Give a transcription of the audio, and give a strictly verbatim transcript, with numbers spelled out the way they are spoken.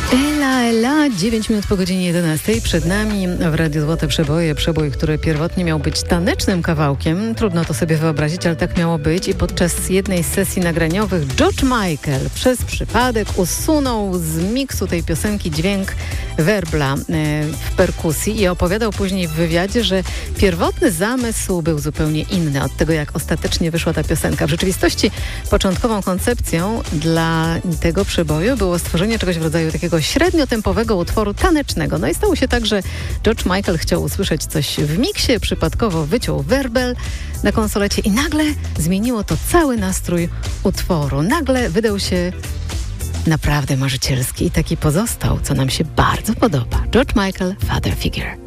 Ela, ela, dziewięć minut po godzinie jedenastej. Przed nami w Radiu Złote Przeboje. Przebój, który pierwotnie miał być tanecznym kawałkiem. Trudno to sobie wyobrazić, ale tak miało być. I podczas jednej z sesji nagraniowych George Michael przez przypadek usunął z miksu tej piosenki dźwięk werbla e, w perkusji i opowiadał później w wywiadzie, że pierwotny zamysł był zupełnie inny od tego, jak ostatecznie wyszła ta piosenka. W rzeczywistości początkową koncepcją dla tego przeboju było stworzenie czegoś w rodzaju takiego średniotempowego utworu tanecznego. No i stało się tak, że George Michael chciał usłyszeć coś w miksie, przypadkowo wyciął werbel na konsolecie i nagle zmieniło to cały nastrój utworu. Nagle wydał się naprawdę marzycielski i taki pozostał, co nam się bardzo podoba. George Michael, Father Figure.